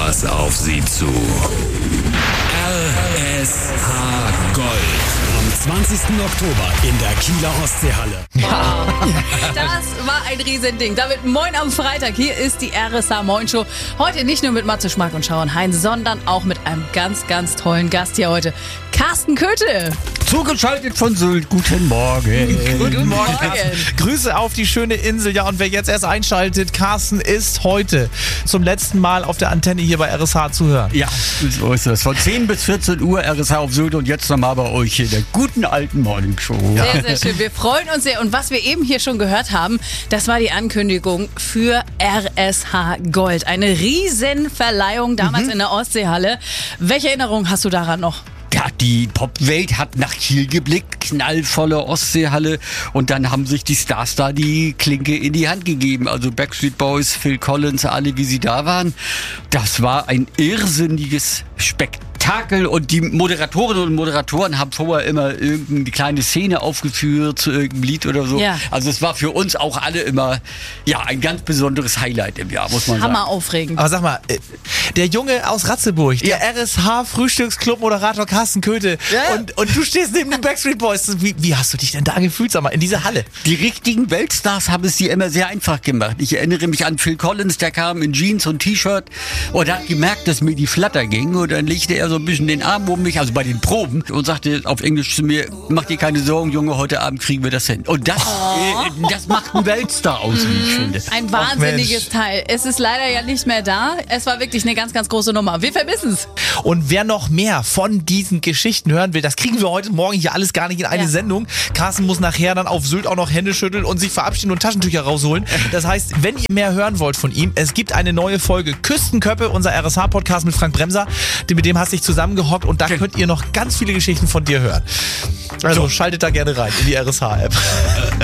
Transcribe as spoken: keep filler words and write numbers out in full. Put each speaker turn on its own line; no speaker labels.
was auf sie zu. R S H Gold. Am zwanzigsten Oktober in der Kieler Ostseehalle.
Das war ein Riesending. Damit moin am Freitag. Hier ist die R S H Moin Show. Heute nicht nur mit Matze Schmack und Sharon Heinz, sondern auch mit einem ganz, ganz tollen Gast hier heute. Carsten Köthe.
Zugeschaltet von Sylt. Guten Morgen.
Guten Morgen.
Grüße auf die schöne Insel. Ja, und wer jetzt erst einschaltet, Carsten ist heute zum letzten Mal auf der Antenne hier bei R S H zu hören.
Ja, so ist es. Von zehn bis vierzehn Uhr R S H auf Sylt und jetzt nochmal bei euch hier der guten alten Morning Show.
Sehr, sehr schön. Wir freuen uns sehr. Und was wir eben hier schon gehört haben, das war die Ankündigung für R S H Gold. Eine Riesenverleihung damals mhm. in der Ostseehalle. Welche Erinnerung hast du daran noch?
Ja, die Popwelt hat nach Kiel geblickt, knallvolle Ostseehalle und dann haben sich die Stars da die Klinke in die Hand gegeben. Also Backstreet Boys, Phil Collins, alle wie sie da waren. Das war ein irrsinniges Spektakel und die Moderatorinnen und Moderatoren haben vorher immer irgendeine kleine Szene aufgeführt zu irgendeinem Lied oder so.
Ja.
Also es war für uns auch alle immer ja ein ganz besonderes Highlight im Jahr, muss man sagen.
Hammer aufregend.
Aber sag mal, der Junge aus Ratzeburg, der
Ja.
R S H-Frühstücksclub-Moderator Carsten Köthe
Ja.
und, und du stehst neben den Backstreet Boys. Wie, wie hast du dich denn da gefühlt, sag mal, in dieser Halle?
Die richtigen Weltstars haben es dir immer sehr einfach gemacht. Ich erinnere mich an Phil Collins, der kam in Jeans und T-Shirt und hat gemerkt, dass mir die Flatter ging und dann legte er so ein bisschen den Arm um mich, also bei den Proben und sagte auf Englisch zu mir, mach dir keine Sorgen, Junge, heute Abend kriegen wir das hin. Und das,
Oh.
äh, das macht einen Weltstar aus, wie ich finde.
Ein wahnsinniges
Mensch.
Teil. Es ist leider ja nicht mehr da. Es war wirklich eine ganz, ganz große Nummer. Wir vermissen es.
Und wer noch mehr von diesen Geschichten hören will, das kriegen wir heute Morgen hier alles gar nicht in eine
Ja.
Sendung. Carsten muss nachher dann auf Sylt auch noch Hände schütteln und sich verabschieden und Taschentücher rausholen. Das heißt, wenn ihr mehr hören wollt von ihm, es gibt eine neue Folge Küstenköppe, unser R S H-Podcast mit Frank Bremser. Mit dem hast du dich zusammengehockt und da könnt ihr noch ganz viele Geschichten von dir hören. Also schaltet da gerne rein in die R S H-App.